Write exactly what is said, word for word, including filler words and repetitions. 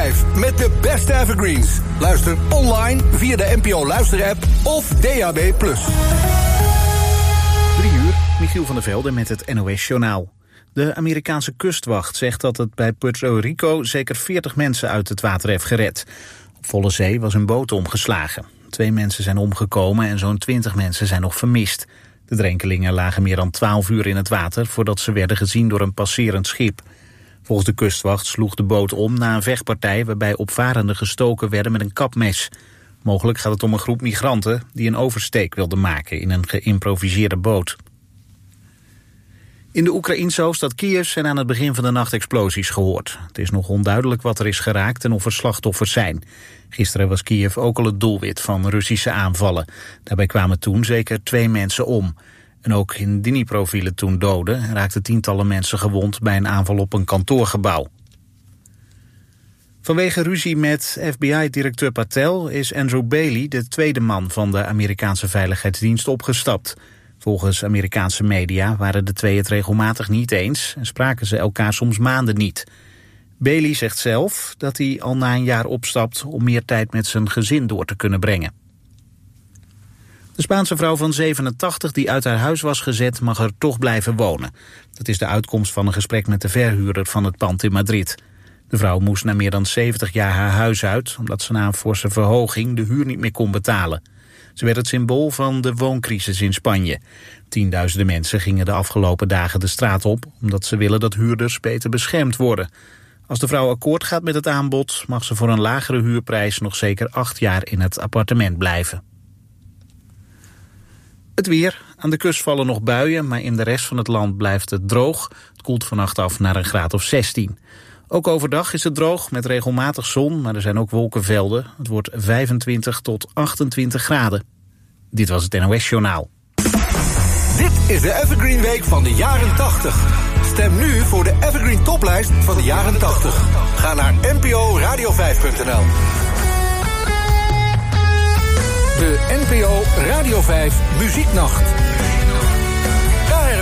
vijf met de beste evergreens. Luister online via de N P O Luisterapp of D A B plus. Drie uur, Michiel van der Velde met het N O S-journaal. De Amerikaanse kustwacht zegt dat het bij Puerto Rico zeker veertig mensen uit het water heeft gered. Op volle zee was een boot omgeslagen. Twee mensen zijn omgekomen en zo'n twintig mensen zijn nog vermist. De drenkelingen lagen meer dan twaalf uur in het water voordat ze werden gezien door een passerend schip. Volgens de kustwacht sloeg de boot om na een vechtpartij waarbij opvarenden gestoken werden met een kapmes. Mogelijk gaat het om een groep migranten die een oversteek wilden maken in een geïmproviseerde boot. In de Oekraïense hoofdstad Kiev zijn aan het begin van de nacht explosies gehoord. Het is nog onduidelijk wat er is geraakt en of er slachtoffers zijn. Gisteren was Kiev ook al het doelwit van Russische aanvallen. Daarbij kwamen toen zeker twee mensen om. En ook in Dnipro vielen toen doden en raakten tientallen mensen gewond bij een aanval op een kantoorgebouw. Vanwege ruzie met F B I-directeur Patel is Andrew Bailey, de tweede man van de Amerikaanse veiligheidsdienst, opgestapt. Volgens Amerikaanse media waren de twee het regelmatig niet eens en spraken ze elkaar soms maanden niet. Bailey zegt zelf dat hij al na een jaar opstapt om meer tijd met zijn gezin door te kunnen brengen. De Spaanse vrouw van zevenentachtig die uit haar huis was gezet mag er toch blijven wonen. Dat is de uitkomst van een gesprek met de verhuurder van het pand in Madrid. De vrouw moest na meer dan zeventig jaar haar huis uit omdat ze na een forse verhoging de huur niet meer kon betalen. Ze werd het symbool van de wooncrisis in Spanje. Tienduizenden mensen gingen de afgelopen dagen de straat op omdat ze willen dat huurders beter beschermd worden. Als de vrouw akkoord gaat met het aanbod mag ze voor een lagere huurprijs nog zeker acht jaar in het appartement blijven. Het weer. Aan de kust vallen nog buien, maar in de rest van het land blijft het droog. Het koelt vannacht af naar een graad of zestien. Ook overdag is het droog met regelmatig zon, maar er zijn ook wolkenvelden. Het wordt vijfentwintig tot achtentwintig graden. Dit was het N O S-journaal. Dit is de Evergreen Week van de jaren tachtig. Stem nu voor de Evergreen Toplijst van de jaren tachtig. Ga naar N P O radio vijf punt n l. De N P O Radio vijf Muzieknacht.